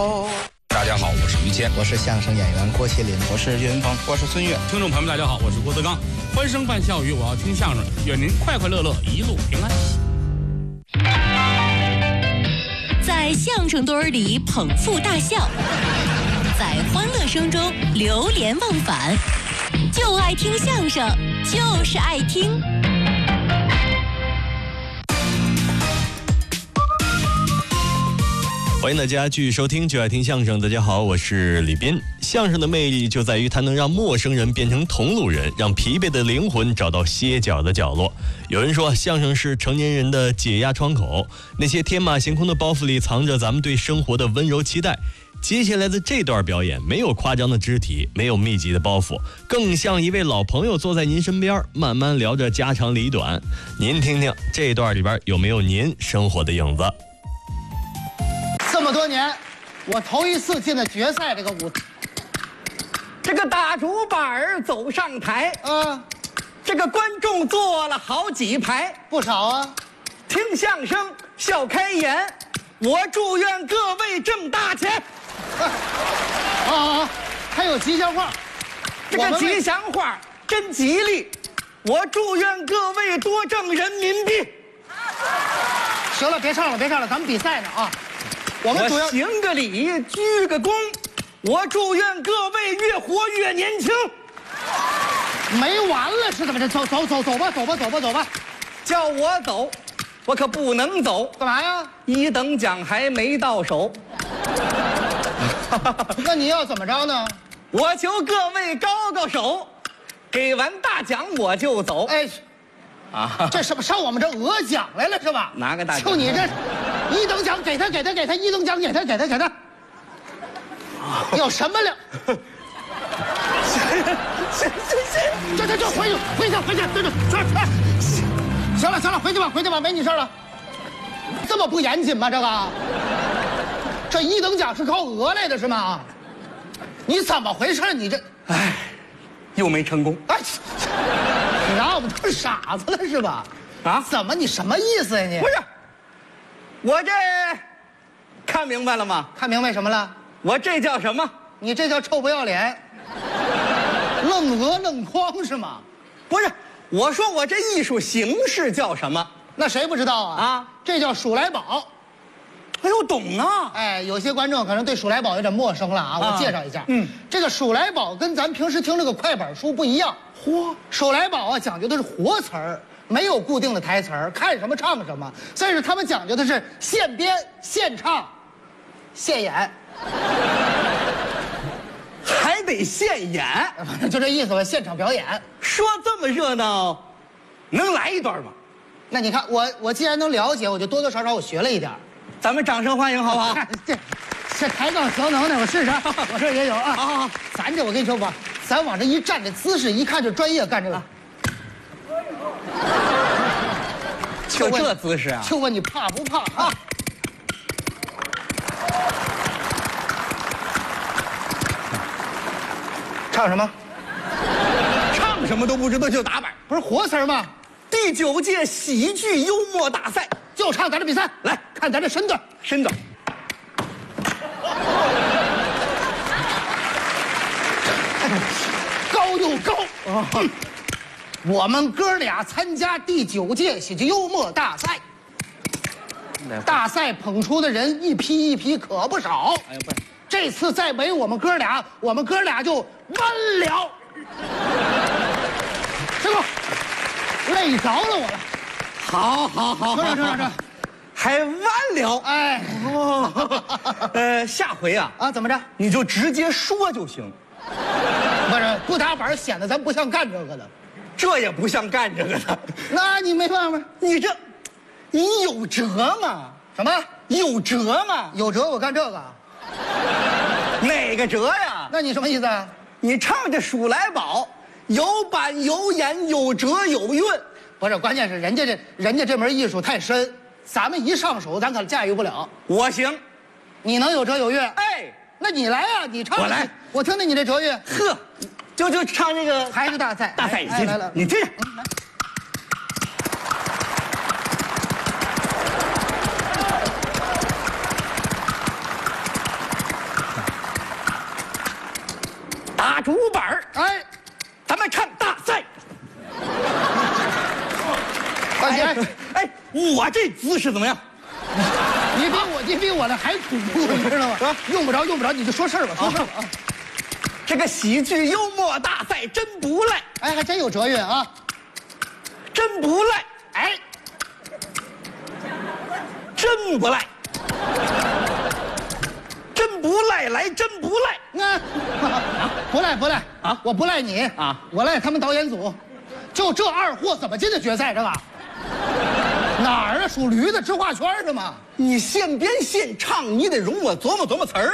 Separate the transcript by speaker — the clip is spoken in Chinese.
Speaker 1: 大家好，我是于谦，
Speaker 2: 我是相声演员郭麒麟，
Speaker 3: 我是岳云鹏，
Speaker 4: 我是孙越。听众朋友们，大家好，我是郭德纲。欢声伴笑语，我要听相声，愿您快快乐乐，一路平安。
Speaker 5: 在相声堆里捧腹大笑，在欢乐声中流连忘返，就爱听相声，就是爱听。
Speaker 6: 欢迎大家继续收听就爱听相声。大家好，我是李斌。相声的魅力就在于它能让陌生人变成同路人，让疲惫的灵魂找到歇脚的角落。有人说，相声是成年人的解压窗口，那些天马行空的包袱里藏着咱们对生活的温柔期待。接下来的这段表演没有夸张的肢体，没有密集的包袱，更像一位老朋友坐在您身边，慢慢聊着家长里短。您听听这段里边有没有您生活的影子？
Speaker 2: 这么多年，我头一次进了决赛这个舞台。
Speaker 3: 这个打竹板走上台，这个观众坐了好几排，
Speaker 2: 不少啊。
Speaker 3: 听相声笑开颜，我祝愿各位挣大钱。
Speaker 2: 还有吉祥话，
Speaker 3: 这个吉祥话真吉利，我祝愿各位多挣人民币。
Speaker 2: 行了，别唱了，咱们比赛呢啊。我们主要
Speaker 3: 行个礼，鞠个躬，我祝愿各位越活越年轻。
Speaker 2: 没完了是怎么着？走吧。
Speaker 3: 叫我走，我可不能走。
Speaker 2: 干嘛呀？
Speaker 3: 一等奖还没到手。
Speaker 2: 那你要怎么着呢？
Speaker 3: 我求各位高高手，给完大奖我就走。
Speaker 2: 哎，这什么上我们这讹奖来了是吧？
Speaker 3: 拿个大奖，
Speaker 2: 就你这一等奖给他，一等奖给他，有什么了？行，这回去，行了，回去吧，没你事了。这么不严谨吗？这一等奖是靠讹来的是吗？你怎么回事？你这，
Speaker 3: 又没成功。
Speaker 2: 你拿我们当傻子了是吧？怎么你什么意思呀你？
Speaker 3: 不是，我这看明白了吗？
Speaker 2: 看明白什么了？
Speaker 3: 我这叫什么？
Speaker 2: 你这叫臭不要脸，愣讹愣诓是吗？
Speaker 3: 不是，我说我这艺术形式叫什么？
Speaker 2: 那谁不知道啊？这叫数来宝。
Speaker 3: 哎呦，懂啊！
Speaker 2: 有些观众可能对数来宝有点陌生了啊，我介绍一下。这个数来宝跟咱平时听这个快板书不一样。数来宝啊，讲究的是活词儿，没有固定的台词儿，看什么唱什么。但是他们讲究的是现编现唱现演，
Speaker 3: 还得现演，
Speaker 2: 就这意思吧，现场表演。
Speaker 3: 说这么热闹，能来一段吗？
Speaker 2: 那你看我既然能了解，我就多多少少我学了一点。
Speaker 3: 咱们掌声欢迎好不好？
Speaker 2: 这抬杠小能耐，我试试。我这也有啊。好，咱这我跟你说吧，咱往这一站，这姿势一看就专业，干这个。
Speaker 3: 就这姿势啊？
Speaker 2: 就问你怕不怕啊？唱什么？
Speaker 3: 唱什么都不知道就打板，
Speaker 2: 不是活词吗？
Speaker 3: 第9届喜剧幽默大赛，
Speaker 2: 就唱咱这比赛，来看咱这身段。高又高。我们哥俩参加第9届喜剧幽默大赛，大赛捧出的人一批一批可不少。这次再没我们哥俩就完了。师傅，累着了我了。
Speaker 3: 好，
Speaker 2: 这，
Speaker 3: 还完了。下回啊，
Speaker 2: 怎么着？
Speaker 3: 你就直接说就行。
Speaker 2: 不打板显得咱不像干这个的。
Speaker 3: 这也不像干这个的。
Speaker 2: 那你没办法，
Speaker 3: 你有辙吗？
Speaker 2: 什么
Speaker 3: 有辙吗？
Speaker 2: 有辙我干这个。
Speaker 3: 哪个辙呀？
Speaker 2: 那你什么意思啊？
Speaker 3: 你唱这数来宝，有板有眼有辙有韵。
Speaker 2: 不是，关键是人家这门艺术太深，咱们一上手咱可驾驭不了。
Speaker 3: 我行，
Speaker 2: 你能有辙有韵？那你来啊，你唱。
Speaker 3: 我来，
Speaker 2: 我听听你这辙韵。
Speaker 3: 就唱这个
Speaker 2: 还是大赛，
Speaker 3: 来，你听。 大竹板
Speaker 2: 哎，
Speaker 3: 咱们看大赛。
Speaker 2: 大姐，
Speaker 3: 哎，我这姿势怎么样？
Speaker 2: 你比我的还恐怖，你知道吗？用不着，你就说事儿吧，说事儿吧啊。
Speaker 3: 这个喜剧幽默大赛真不赖，
Speaker 2: 哎，还真有哲韵啊，
Speaker 3: 真不赖，
Speaker 2: 哎，
Speaker 3: 真不赖，真不赖，来真不赖。
Speaker 2: 不赖啊！我不赖你啊，我赖他们导演组。就这二货怎么进的决赛？这个哪儿啊？属驴的，知画圈的吗？
Speaker 3: 你现编现唱，你得容我琢磨琢磨词儿。